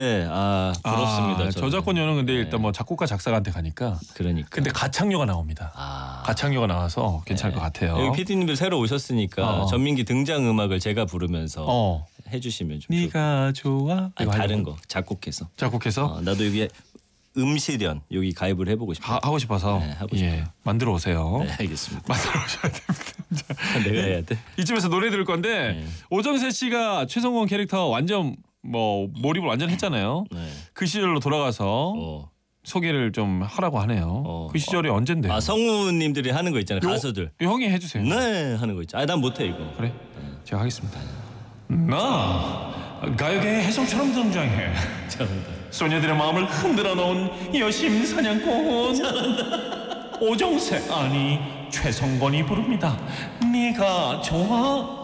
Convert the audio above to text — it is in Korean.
네, 부럽습니다. 저는. 저작권료는 근데 네. 일단 뭐 작곡가 작사가한테 가니까. 그러니까. 근데 가창료가 나옵니다. 가창료가 나와서 괜찮을 것 같아요. 여기 PD님들 새로 오셨으니까 전민기 등장 음악을 제가 부르면서 해주시면 좀. 네가 좋아. 다른 거 작곡해서. 작곡해서. 나도 여기 음실연 여기 가입을 해보고 싶어요. 하고 싶어서. 네, 하고 싶어요. 만들어 오세요. 네, 알겠습니다. 만들어 오셔야 됩니다. 내가 해야 돼. 이쯤에서 노래 들을 건데 오정세 씨가 최성원 캐릭터 완전 뭐 몰입을 완전 했잖아요. 그 시절로 돌아가서 소개를 좀 하라고 하네요. 그 시절이 언젠데요? 성우님들이 하는 거 있잖아요. 가수들. 형이 해주세요. 네, 하는 거 있죠. 난 못해 이거. 그래? 제가 하겠습니다. 나 가요계의 혜성처럼 등장해. 잘한다. 소녀들의 마음을 흔들어 놓은 여심 사냥꾼. 잘한다. 오정세 아니 최성건이 부릅니다. 네가 좋아.